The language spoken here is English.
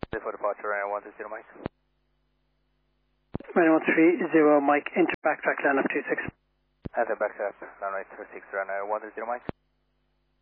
For departure, runway 130 Mike. Runway 130 Mike, enter backtrack line up 26. Enter backtrack, runway 36, runway 130 Mike.